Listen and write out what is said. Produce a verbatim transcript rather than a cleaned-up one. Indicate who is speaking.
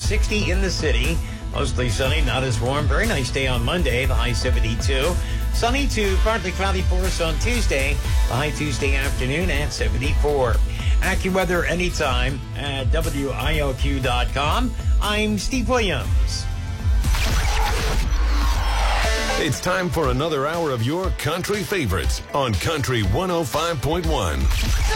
Speaker 1: sixty in the city. Mostly sunny, not as warm. Very nice day on Monday, the high seventy-two. Sunny to partly cloudy for us on Tuesday, the high Tuesday afternoon at seventy-four. AccuWeather anytime at W I O Q dot com. I'm Steve Williams.
Speaker 2: It's time for another hour of your country favorites on Country one oh five point one.